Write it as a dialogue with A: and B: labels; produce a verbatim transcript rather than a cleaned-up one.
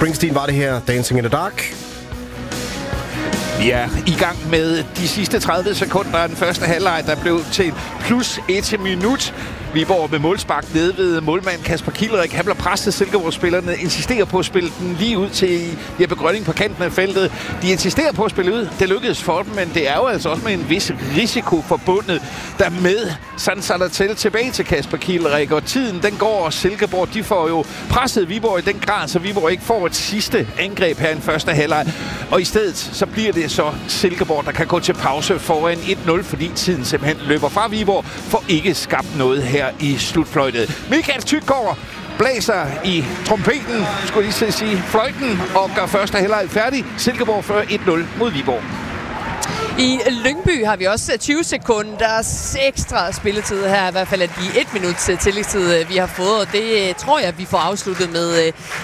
A: Springsteen var det her, Dancing in the Dark.
B: Vi er i gang med de sidste tredive sekunder af den første halvleg, der blev til plus et minut. Viborg med målspark nede ved målmand Kasper Kielrik. Han bliver presset. Silkeborg-spillerne insisterer på at spille den lige ud til Jeppe Grønning på kanten af feltet. De insisterer på at spille ud. Det lykkedes for dem, men det er jo altså også med en vis risiko forbundet dermed. Sådan så der til tilbage til Kasper Kielrik, og tiden den går, og Silkeborg de får jo presset Viborg i den grad, så Viborg ikke får et sidste angreb her i den første halvleg. Og i stedet så bliver det så Silkeborg, der kan gå til pause foran et nul, fordi tiden simpelthen løber fra Viborg, for ikke skabt noget her i slutfløjtet. Michael Tyggaard blæser i trompeten, skulle lige sige fløjten, og gør første halvleg færdig. Silkeborg fører et nul mod Viborg.
C: I Lyngby har vi også tyve sekunders ekstra spilletid her, i hvert fald af de et minuts tillægstid, vi har fået, og det tror jeg, vi får afsluttet med